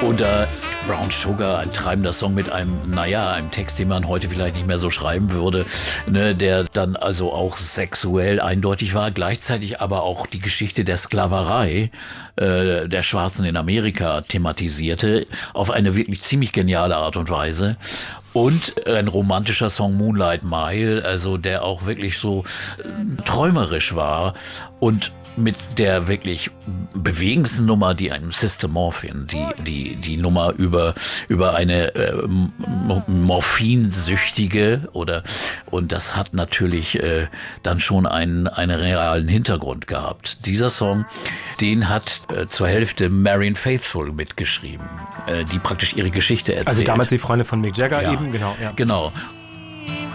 Oder Brown Sugar, ein treibender Song mit einem Text, den man heute vielleicht nicht mehr so schreiben würde, ne, der dann also auch sexuell eindeutig war, gleichzeitig aber auch die Geschichte der Sklaverei der Schwarzen in Amerika thematisierte, auf eine wirklich ziemlich geniale Art und Weise. Und ein romantischer Song Moonlight Mile, also der auch wirklich so träumerisch war und mit der wirklich bewegendsten Nummer, die einem Systemorphin, die Nummer über eine morphinsüchtige und das hat natürlich dann schon einen realen Hintergrund gehabt. Dieser Song, den hat zur Hälfte Marianne Faithfull mitgeschrieben, die praktisch ihre Geschichte erzählt. Also damals die Freundin von Mick Jagger eben, genau. Ja. Genau.